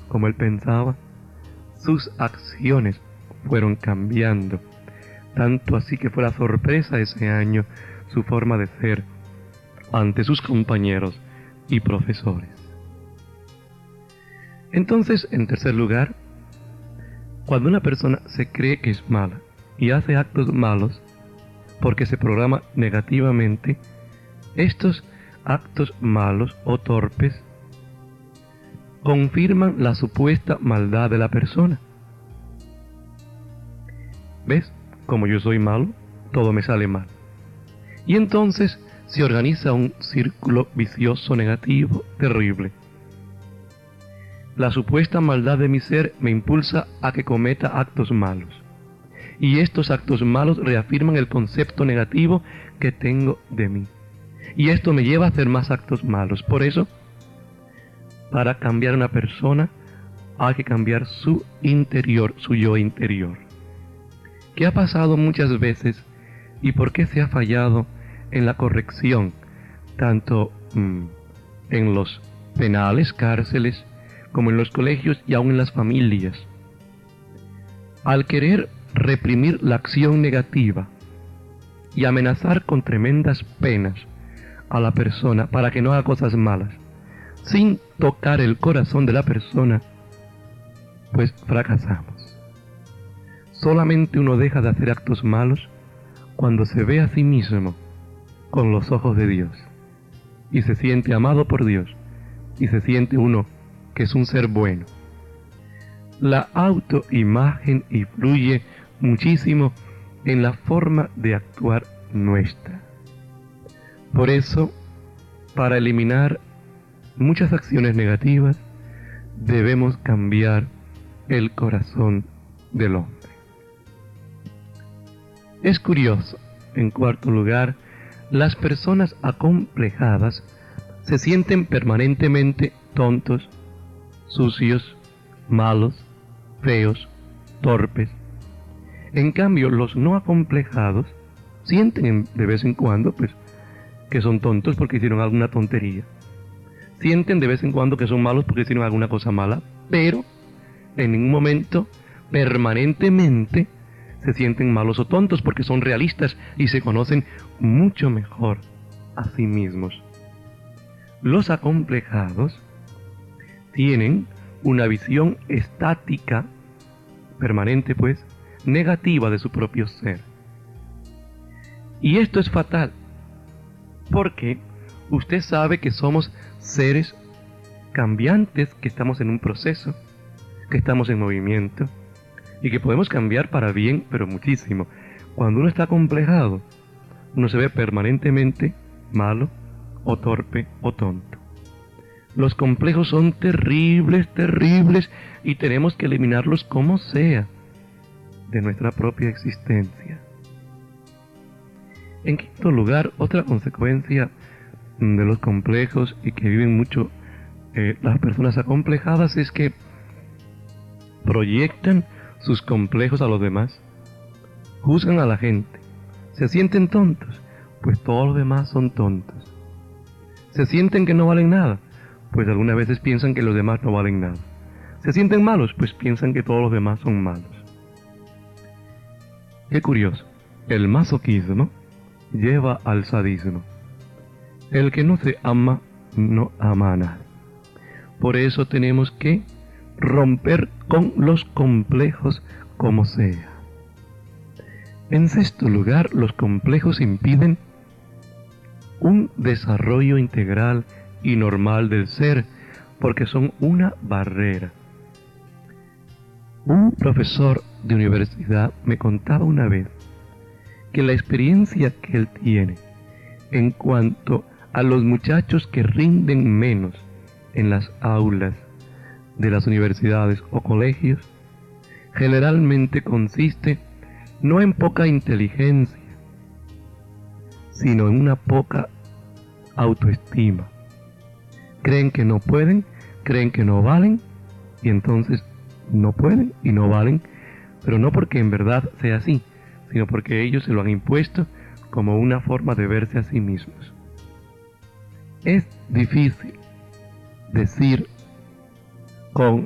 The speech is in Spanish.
como él pensaba, sus acciones fueron cambiando, tanto así que fue la sorpresa ese año su forma de ser ante sus compañeros y profesores. Entonces, en tercer lugar, cuando una persona se cree que es mala y hace actos malos porque se programa negativamente, estos actos malos o torpes confirman la supuesta maldad de la persona. ¿Ves? Como yo soy malo, todo me sale mal. Y entonces se organiza un círculo vicioso negativo terrible. La supuesta maldad de mi ser me impulsa a que cometa actos malos. Y estos actos malos reafirman el concepto negativo que tengo de mí. Y esto me lleva a hacer más actos malos. Por eso, para cambiar a una persona, hay que cambiar su interior, su yo interior. ¿Qué ha pasado muchas veces y por qué se ha fallado en la corrección, tanto en los penales, cárceles, como en los colegios y aún en las familias? Al querer reprimir la acción negativa y amenazar con tremendas penas a la persona para que no haga cosas malas, sin tocar el corazón de la persona, pues fracasamos. Solamente uno deja de hacer actos malos cuando se ve a sí mismo con los ojos de Dios y se siente amado por Dios y se siente uno que es un ser bueno. La autoimagen influye muchísimo en la forma de actuar nuestra. Por eso, para eliminar muchas acciones negativas, debemos cambiar el corazón del hombre. Es curioso, en cuarto lugar, las personas acomplejadas se sienten permanentemente tontos, sucios, malos, feos, torpes. En cambio, los no acomplejados sienten de vez en cuando pues, que son tontos porque hicieron alguna tontería. Sienten de vez en cuando que son malos porque hicieron alguna cosa mala, pero en ningún momento, permanentemente, se sienten malos o tontos porque son realistas y se conocen mucho mejor a sí mismos. Los acomplejados tienen una visión estática, permanente pues, negativa de su propio ser. Y esto es fatal, porque usted sabe que somos seres cambiantes, que estamos en un proceso, que estamos en movimiento, y que podemos cambiar para bien, pero muchísimo. Cuando uno está acomplejado, uno se ve permanentemente malo, o torpe, o tonto. Los complejos son terribles, terribles, y tenemos que eliminarlos como sea de nuestra propia existencia. En quinto lugar, otra consecuencia de los complejos y que viven mucho las personas acomplejadas es que proyectan sus complejos a los demás, juzgan a la gente, se sienten tontos, pues todos los demás son tontos. Se sienten que no valen nada, pues algunas veces piensan que los demás no valen nada. Se sienten malos, pues piensan que todos los demás son malos. Qué curioso, el masoquismo lleva al sadismo. El que no se ama, no ama a nadie. Por eso tenemos que romper con los complejos como sea. En sexto lugar, los complejos impiden un desarrollo integral y normal del ser, porque son una barrera. Un profesor de universidad me contaba una vez que la experiencia que él tiene en cuanto a los muchachos que rinden menos en las aulas de las universidades o colegios, generalmente consiste no en poca inteligencia, sino en una poca autoestima. Creen que no pueden, creen que no valen, y entonces no pueden y no valen, pero no porque en verdad sea así, sino porque ellos se lo han impuesto como una forma de verse a sí mismos. Es difícil decir con